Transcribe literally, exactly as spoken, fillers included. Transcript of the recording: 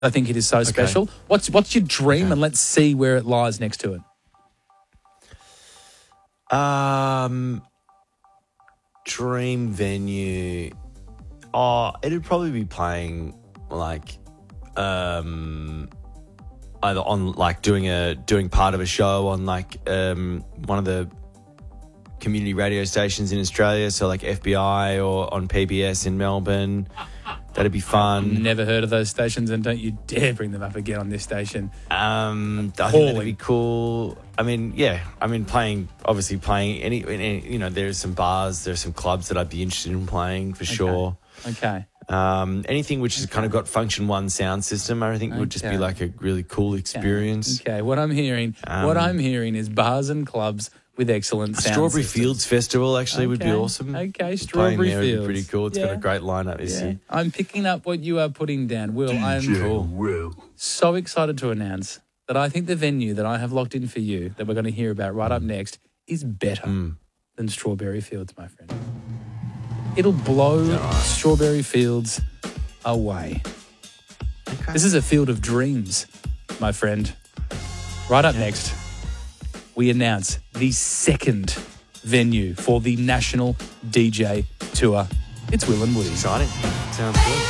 I think it is so special. What's what's your dream, Okay. and let's see where it lies next to it. Um, dream venue. Oh, it'd probably be playing like, um, either on like doing a doing part of a show on like um one of the community radio stations in Australia, so like F B I or on P B S in Melbourne. That'd be fun. Never heard of those stations, and don't you dare bring them up again on this station. Um, I think Appalling. that'd be cool. I mean, yeah. I mean, playing obviously playing any, any. You know, there's some bars, there's some clubs that I'd be interested in playing for sure. Okay. Um, anything which has kind of got function one sound system, I think would just Okay. be like a really cool experience. Okay. What I'm hearing, Um, what I'm hearing is bars and clubs with excellent sound Strawberry systems. Fields Festival actually would be Okay. awesome. Okay, Playing Strawberry there would be Fields. pretty cool. It's got Yeah. a great lineup this Yeah. year. I'm picking up what you are putting down, Will. I'm Cool. so excited to announce that I think the venue that I have locked in for you, that we're going to hear about right up next, is better Mm. than Strawberry Fields, my friend. It'll blow Strawberry Fields away. This is a field of dreams, my friend. Right up next, we announce the second venue for the National D J Tour. It's Will and Woody. Exciting. Sounds good.